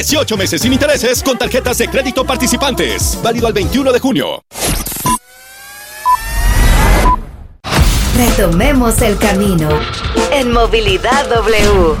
18 meses sin intereses con tarjetas de crédito participantes. Válido al 21 de junio. Retomemos el camino en Movilidad W.